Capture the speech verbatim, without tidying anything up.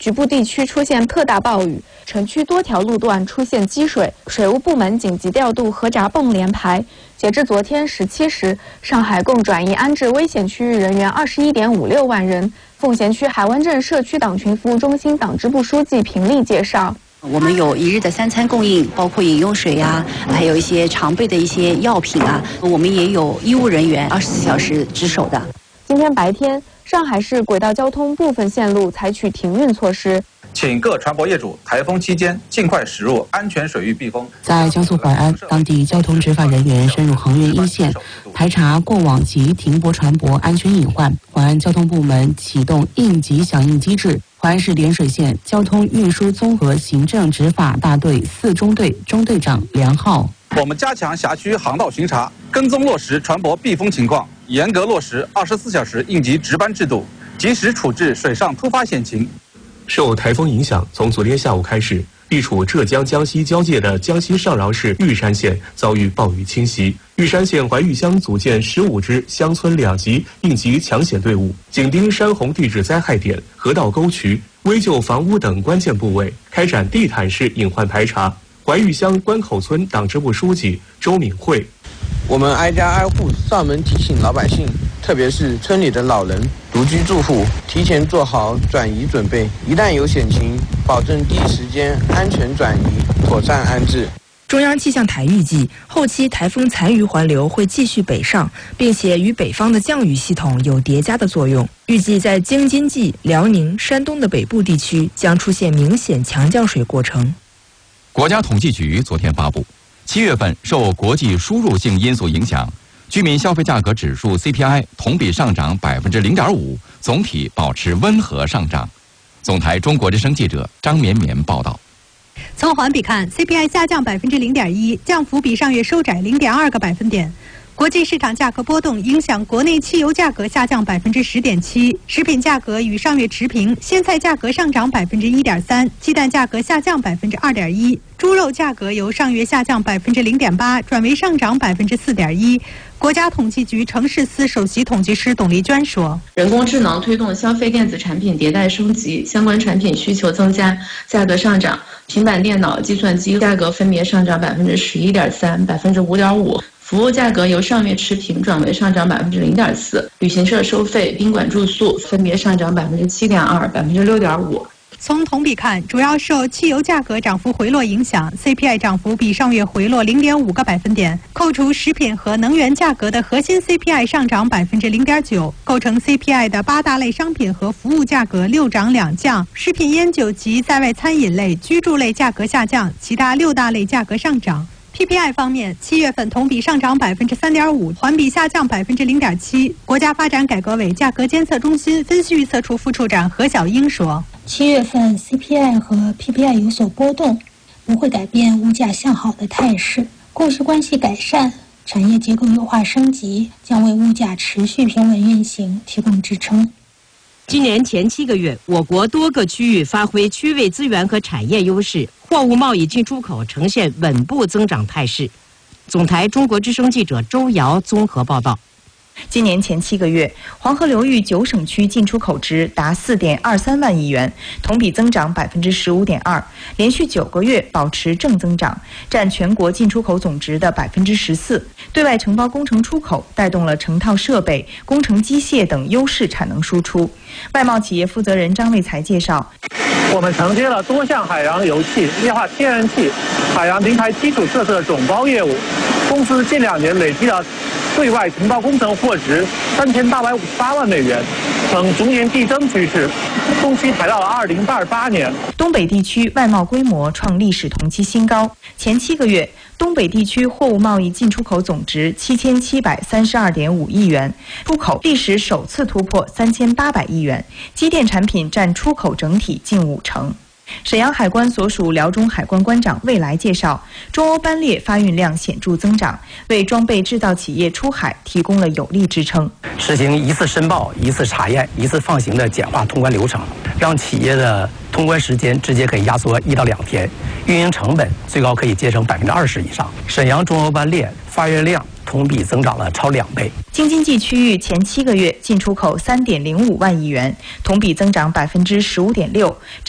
局部地区出现特大暴雨，城区多条路段出现积水，水务部门紧急调度河闸泵连排。截至昨天十七时，上海共转移安置危险区域人员二十一点五六万人。奉贤区海湾镇社区党群服务中心党支部书记平丽介绍。 我们有一日的三餐供应，包括饮用水呀、啊，还有一些常备的一些药品啊。我们也有医务人员二十四小时值守的。 今天白天，上海市轨道交通部分线路采取停运措施， 请各船舶业主台风期间尽快驶入安全水域避风。 在江苏淮安，当地交通执法人员深入航运一线，排查过往及停泊船舶安全隐患。淮安交通部门启动应急响应机制。 淮安市涟水县交通运输综合行政执法大队四中队中队长梁浩， 我们加强辖区航道巡查，跟踪落实船舶避风情况，严格落实二十四小时应急值班制度，及时处置水上突发险情。 受台风影响，从昨天下午开始，地处浙江、江西交界的江西上饶市玉山县遭遇暴雨侵袭。 玉山县怀玉乡组建十五支乡村两级应急抢险队伍，紧盯山洪地质灾害点、河道沟渠、危旧房屋等关键部位，开展地毯式隐患排查。怀玉乡关口村党支部书记周敏慧， 我们挨家挨户上门提醒老百姓，特别是村里的老人、独居住户，提前做好转移准备，一旦有险情，保证第一时间安全转移，妥善安置。 中央气象台预计，后期台风残余环流会继续北上，并且与北方的降雨系统有叠加的作用。预计在京津冀、辽宁、山东的北部地区将出现明显强降水过程。 国家统计局昨天发布，七月份受国际输入性因素影响，居民消费价格指数 C P I 同比上涨百分之零点五，总体保持温和上涨。总台中国之声记者张绵绵报道。 从环比看 ，C P I 下降百分之零点一，降幅比上月收窄零点二个百分点。国际市场价格波动影响国内汽油价格下降百分之十点七，食品价格与上月持平，鲜菜价格上涨百分之一点三，鸡蛋价格下降百分之二点一，猪肉价格由上月下降百分之零点八转为上涨百分之四点一。 国家统计局城市司首席统计师董丽娟说：“ 人工智能推动消费电子产品迭代升级，相关产品需求增加，价格上涨。平板电脑、计算机价格分别上涨百分之十一点三、百分之五点五。服务价格由上月持平转为上涨百分之零点四。旅行社收费、宾馆住宿分别上涨百分之七点二、百分之六点五。” 从同比看，主要受汽油价格涨幅回落影响 ，C P I 涨幅比上月回落零点五个百分点。扣除食品和能源价格的核心 C P I 上涨百分之零点九，构成 C P I 的八大类商品和服务价格六涨两降，食品烟酒及在外餐饮类、居住类价格下降，其他六大类价格上涨。 P P I 方面，七月份同比上涨百分之三点五，环比下降百分之零点七。国家发展改革委价格监测中心分析预测处副处长何小英说：“ 七月份 C P I 和 P P I 有所波动，不会改变物价向好的态势。供需关系改善，产业结构优化升级，将为物价持续平稳运行提供支撑。” 今年前七个月，我国多个区域发挥区位资源和产业优势，货物贸易进出口呈现稳步增长态势。总台中国之声记者周瑶综合报道。 今年前七个月，黄河流域九省区进出口值达四点二三万亿元，同比增长百分之十五点二，连续九个月保持正增长，占全国进出口总值的百分之十四。对外承包工程出口带动了成套设备、工程机械等优势产能输出。外贸企业负责人张卫才介绍， 我们承接了多项海洋油气、液化天然气、海洋平台基础设施的总包业务，公司近两年累计了 对外承包工程货值三千八百五十八万美元，呈逐年递增趋势，中期排到了二零二八年。 东北地区外贸规模创历史同期新高，前七个月，东北地区货物贸易进出口总值七千七百三十二点五亿元，出口历史首次突破三千八百亿元，机电产品占出口整体近五成。 沈阳海关所属辽中海关关长魏来介绍，中欧班列发运量显著增长，为装备制造企业出海提供了有力支撑。 实行一次申报、一次查验、一次放行的简化通关流程，让企业的通关时间直接可以压缩一到两天，运营成本最高可以节省百分之二十以上。沈阳中欧班列发运量同比增长了超两倍。 京津冀区域前七个月进出口三点零五万亿元，同比增长百分之十五点六。